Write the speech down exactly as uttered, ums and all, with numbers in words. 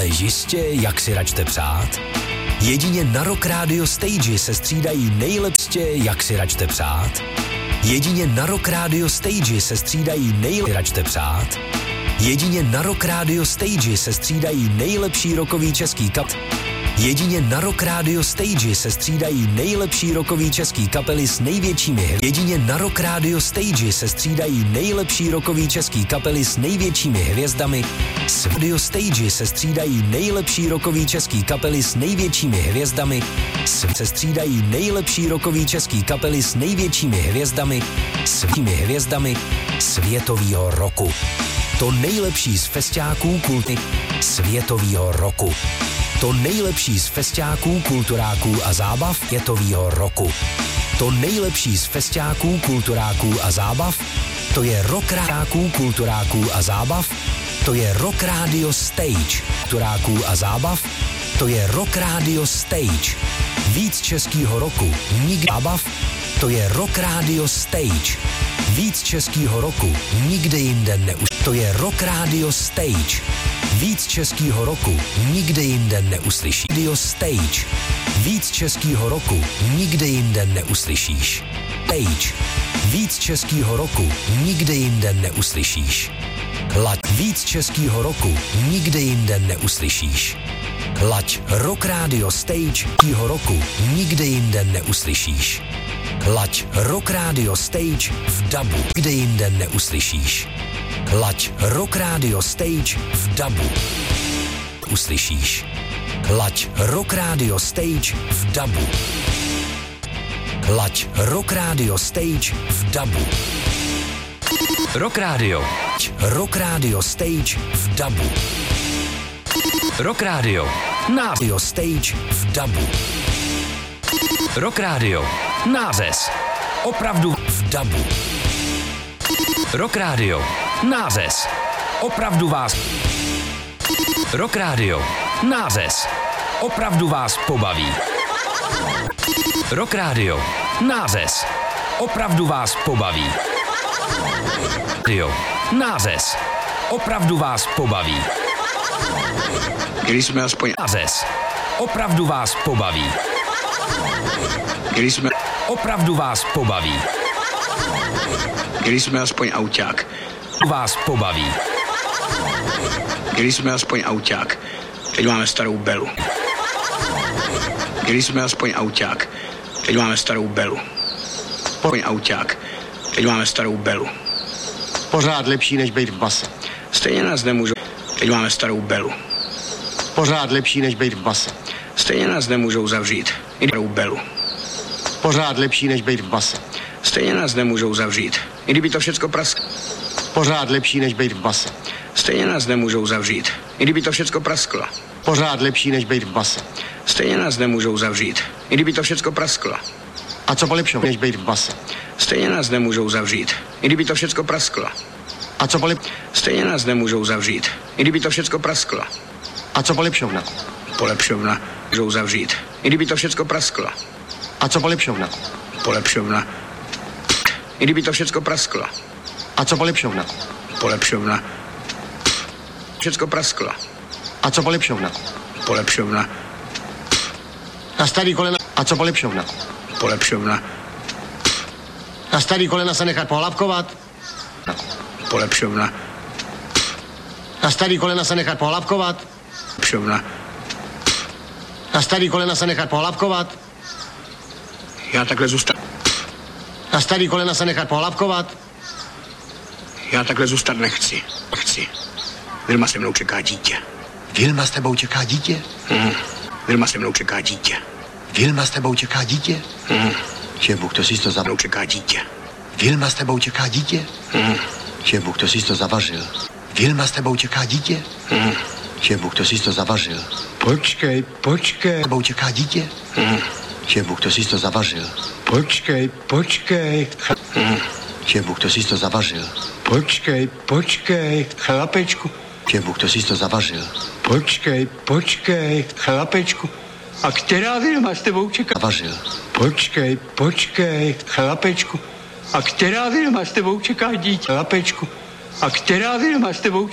Máš jistě, jak si račte přát? Jedině na Rock Radio Stage se střídají nejlepší, jak si račte přát? Jedině na Rock Radio Stage se střídají nejlepší, račte přát? Jedině na Rock Radio Stage se střídají nejlepší rockový český kap. Jedině na Rock Radio Stage se střídají nejlepší rockový český kapely s největšími hvězdami. Jedině na Rock Radio Stage se střídají nejlepší rockový český kapely s největšími hvězdami. S Radio Stage se střídají nejlepší rockový český kapely s největšími hvězdami. S se střídají nejlepší rockový český kapely s největšími hvězdami. Svými hvězdami světovýho roku. To nejlepší z festiáků kulty světovýho roku. To nejlepší z festiáků, kulturáků a zábav světovýho roku. To nejlepší z festiáků, kulturáků a zábav, to je Rock Radio, kulturáků a zábav, to je Rock Radio Stage. Kulturáků a zábav, to je Rock Radio Stage. Víc českýho roku, nikdy zábav, to je Rock Radio Stage. Víc českýho roku, nikde jinde neuž. To je Rock Radio Stage. Víc českýho roku nikde jinde neuslyšíš. Radio Stage. Víc českýho roku nikde jinde neuslyšíš. Stage. Víc českýho roku nikde jinde neuslyšíš. Laď. Víc českýho roku nikde jinde neuslyšíš. Laď. Rock Radio Stage. Tího roku nikde jinde neuslyšíš. Laď. Rock Radio Stage v dabu. Kde jinde neuslyšíš. Laď Rock Radio Stage v dabu. Uslyšíš. Laď Rock Radio Stage v dabu. Laď Rock Radio Stage v dabu. Rock Radio. Rock Radio Stage v dabu. Rock Radio. Radio Stage v dabu. Rock Radio. Nářez. Opravdu v dabu. Rock Radio. Nářez. Opravdu vás. Rock Radio. Nářez. Opravdu vás pobaví. Rock Radio. Nářez. Opravdu vás pobaví. Radio. Nářez. Opravdu vás pobaví. Když jsme aspoň Nářez. Opravdu vás pobaví. Když jsme Opravdu vás pobaví. Když jsme aspoň auták. Vás pobaví. Když jsme aspoň auták. Teď máme starou Belu. Když jsme aspoň auták. Teď máme starou Belu. Aspoň auták. Teď máme starou Belu. Pořád lepší, než být v base. Stejně nás nemůžou. Teď máme starou Belu. Pořád lepší, než být v base. Stejně nás nemůžou zavřít. I starou Belu. Pořád lepší, než být v base. Stejně nás nemůžou zavřít. I kdyby to všecko prasklo. Pořád lepší, než být v base. Stejně nás nemůžou zavřít. I kdyby to všecko prasklo. Pořád lepší, než být v base. Stejně nás nemůžou zavřít. I kdyby to všecko prasklo. A co polepšovat, než být v base? Stejně nás nemůžou zavřít. I kdyby to všecko prasklo. A co polep... Stejně nás nemůžou zavřít. I kdyby to všecko prasklo. A co polepšovna? Polepšovna můžou zavřít. I kdyby to všecko prasklo. A co polepšovna? Polepšovna. I kdyby to všecko prasklo. A co polepšovna? Polepšovna. Všecko prasklo. A co polepšovna? Polepšovna. Na starý kolena. A co polepšovna? Polepšovna. Na starý kolena se nechat pohlavkovat. Polepšovna. Na starý kolena se nechat pohlavkovat. Polepšovna. Na starý kolena se nechat pohlavkovat. Já takhle zůstanu. Na starý kolena se nechat pohlavkovat. Já takhle zůstat nechci. Nechci. Vilma se mnou čeká dítě. Vilma s tebou čeká dítě? Hmm. Vilma se mnou čeká dítě. Vilma s tebou čeká dítě? Hmm. Že Bůh, to si to Mnou zavařil. čeká dítě. Vilma s tebou čeká dítě? Hmm. Že Bůh, to si to zavařil. Vilma s tebou čeká dítě? Hmm. Že Bůh, to si to zavařil. Počkej, počkej, S tebou čeká dítě? Hmm. Že Bůh, to si to zavařil. počkej, počkej, ch- Hmm. Že Bůh, to si to zavařil. počkej, počkej, chlapečku, Že Bůh, to si to zavařil. počkej, počkej, chlapečku. A která Vilma s tebou čeká? Zavařil. Počkej, počkej, chlapečku. A která Vilma s tebou čeká dítě? Chlapečku. A která Vilma s tebou